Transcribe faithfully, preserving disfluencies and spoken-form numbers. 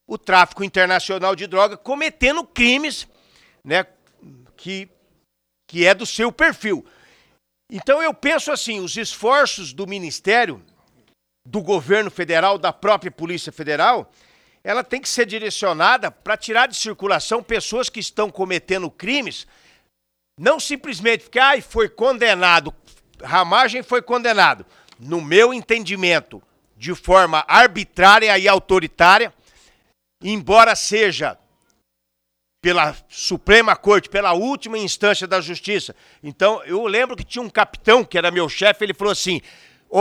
o tráfico internacional de droga, cometendo crimes, né, que, que é do seu perfil. Então eu penso assim, os esforços do Ministério, do governo federal, da própria Polícia Federal, ela tem que ser direcionada para tirar de circulação pessoas que estão cometendo crimes, não simplesmente porque ai, foi condenado, Ramagem foi condenado, no meu entendimento, de forma arbitrária e autoritária, embora seja pela Suprema Corte, pela última instância da Justiça. Então, eu lembro que tinha um capitão, que era meu chefe, ele falou assim,